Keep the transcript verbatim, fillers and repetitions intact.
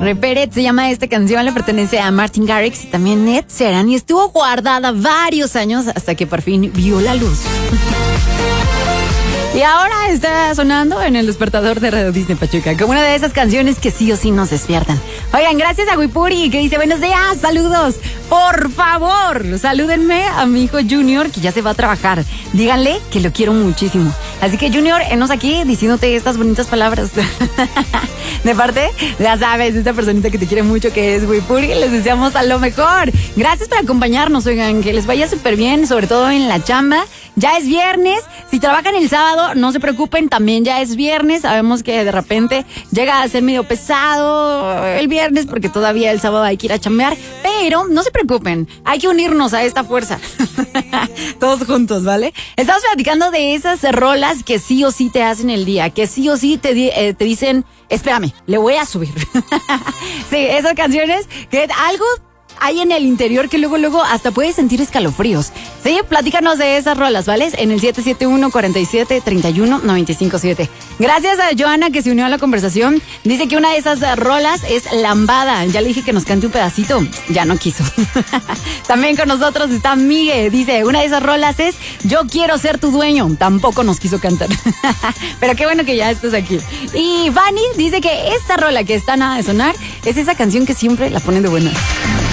Reperet se llama esta canción, le pertenece a Martin Garrix y también Ed Sheeran y estuvo guardada varios años hasta que por fin vio la luz. Y ahora está sonando en el despertador de Radio Disney Pachuca, como una de esas canciones que sí o sí nos despiertan. Oigan, gracias a Wipuri, que dice, buenos días, saludos. Por favor, salúdenme a mi hijo Junior, que ya se va a trabajar. Díganle que lo quiero muchísimo. Así que Junior, enos aquí diciéndote estas bonitas palabras. De parte, ya sabes, esta personita que te quiere mucho, que es Wipuri, les deseamos a lo mejor. Gracias por acompañarnos, oigan, que les vaya súper bien, sobre todo en la chamba. Ya es viernes, si trabajan el sábado, no se preocupen, también ya es viernes. Sabemos que de repente llega a ser medio pesado el viernes porque todavía el sábado hay que ir a chambear, pero no se preocupen, hay que unirnos a esta fuerza. Todos juntos, ¿vale? Estamos platicando de esas rolas que sí o sí te hacen el día, que sí o sí te, di- eh, te dicen, espérame, le voy a subir. Sí, esas canciones que algo hay en el interior que luego, luego hasta puedes sentir escalofríos. Sí, platícanos de esas rolas, ¿vale? En el siete siete uno, cuatro siete, tres uno, nueve cinco siete. Gracias a Joana que se unió a la conversación. Dice que una de esas rolas es Lambada. Ya le dije que nos cante un pedacito. Ya no quiso. También con nosotros está Migue. Dice, una de esas rolas es Yo quiero ser tu dueño. Tampoco nos quiso cantar. Pero qué bueno que ya estás aquí. Y Fanny dice que esta rola que está nada de sonar es esa canción que siempre la ponen de buenas.